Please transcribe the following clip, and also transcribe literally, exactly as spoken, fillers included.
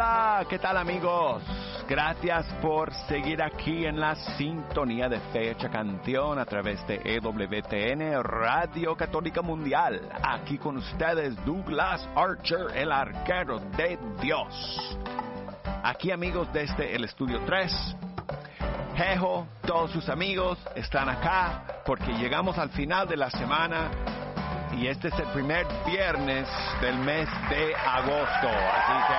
Hola, ¿qué tal amigos? Gracias por seguir aquí en la sintonía de Fecha Canción a través de E W T N Radio Católica Mundial. Aquí con ustedes Douglas Archer, el arquero de Dios. Aquí amigos desde el Estudio tres. Jejo, todos sus amigos están acá porque llegamos al final de la semana y este es el primer viernes del mes de agosto. Así que